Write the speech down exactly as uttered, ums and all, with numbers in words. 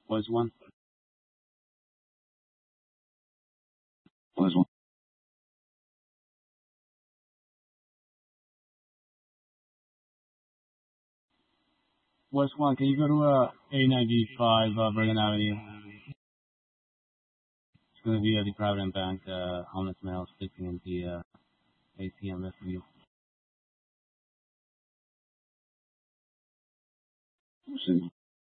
Was one. Was one. Was one. Can you go to uh, A ninety-five uh, Bergen Avenue? It's going to be at the Provident Bank, uh, homeless male sleeping in the uh, A T M vestibule. See.